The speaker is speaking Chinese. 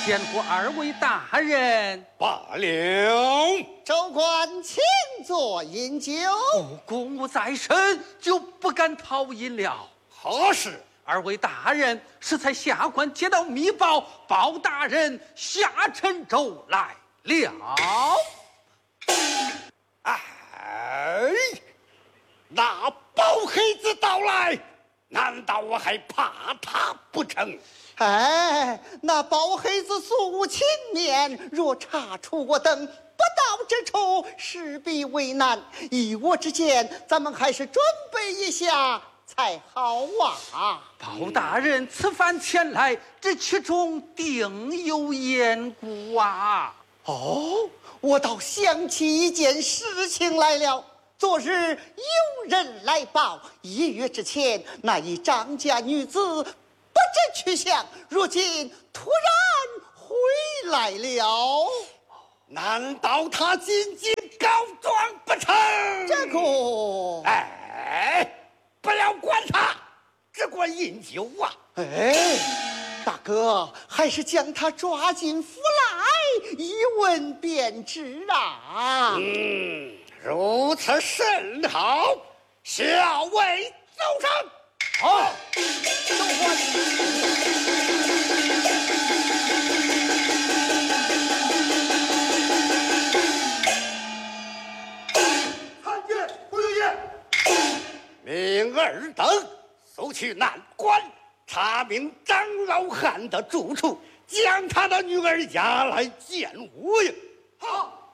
见过二位大人。 罢了。 州官，请坐饮酒。 公务在身，就不敢讨饮了。 何事？ 二位大人是才下官接到密报，包大人下沉州来了。 哎，那包黑子到来，难道我还怕他不成？ 哎，那包黑子素无情面，若查出我等不道之处，势必为难。依我之见，咱们还是准备一下才好啊！ 包大人此番前来，这其中定有缘故啊！ 哦，我倒想起一件事情来了。昨日有人来报，1月之前那一张家女子不知去向，如今突然回来了。 难道他进京告状不成？ 这个， 哎，不要管他，只管饮酒啊！ 哎，大哥，还是将他抓进府来，一问便知啊。 如此甚好，小尉奏上。 好，州官。 参见不用言。命尔等速去南关，查明张老汉的住处，将他的女儿押来见我呀！好。